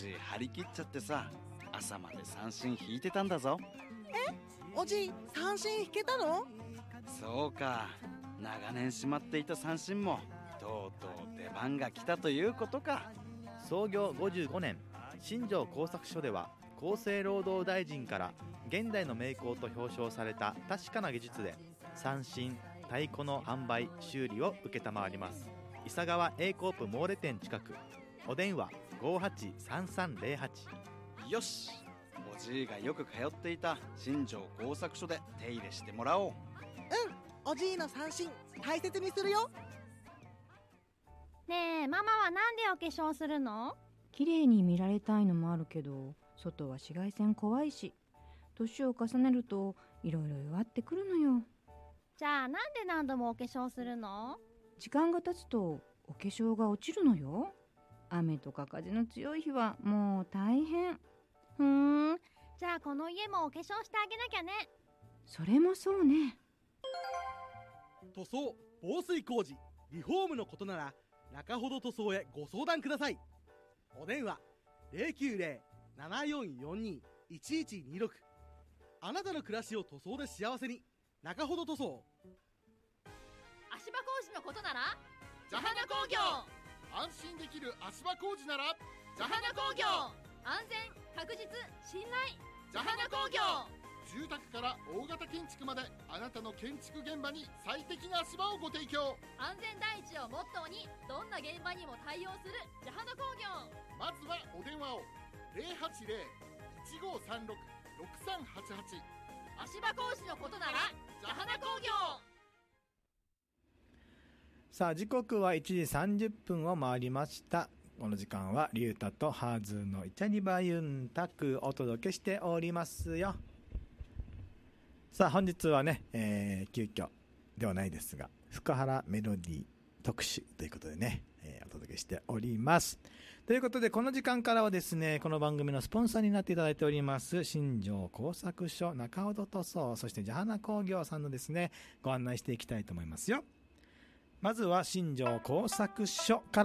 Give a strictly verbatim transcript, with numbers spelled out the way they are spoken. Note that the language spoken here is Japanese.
じい張り切っちゃってさ、朝まで三振引いてたんだぞ。 おじい三振引けたの？ そうか、長年しまっていた三振もとうとう出番が来たということか。 創業ごじゅうごねん、新庄工作所では厚生労働大臣から現代の名工と表彰された確かな技術で三振、太鼓の販売・修理を承ります。伊佐川 A コープモーレ店近く。お電話 ごーはちさんさんゼロはち。 よし、おじいがよく通っていた新庄工作所で手入れしてもらおう。 おじいの三振大切にするよ。 ねえ、ママはなんでお化粧するの？ 綺麗に見られたいのもあるけど、外は紫外線怖いし、年を重ねるといろいろ弱ってくるのよ。 じゃあなんで何度もお化粧するの？ 時間が経つとお化粧が落ちるのよ。雨とか風の強い日はもう大変。 ふーん、じゃあこの家もお化粧してあげなきゃね。 それもそうね。 塗装、防水工事、リフォームのことなら中ほど塗装へご相談ください。お電話 ゼロきゅうゼロ ななよんよんに いちいちにろく。 あなたの暮らしを塗装で幸せに、中ほど塗装。 足場工事のことならジャハナ工業。安心できる足場工事ならジャハナ工業。 安全、確実、信頼、 ジャハナ工業。住宅から大型建築まで、あなたの建築現場に最適な足場をご提供。 安全第一をモットーにどんな現場にも対応するジャハナ工業。 まずはお電話を ゼロはちゼロ いちごさんろく ろくさんはちはち。 足場工事のことならジャハナ工業。 さあ、時刻はいちじさんじゅっぷんを回りました。この時間はリュウタとハーズーのイチャリバユンタクお届けしておりますよ。さあ、本日はね、えー、急遽ではないですが福原メロディー特集ということでね、えー、お届けしております。ということで、この時間からはですね、この番組のスポンサーになっていただいております新庄工作所、中ほど塗装、そしてジャハナ工業さんのですね、ご案内していきたいと思いますよ。まずは新庄工作所から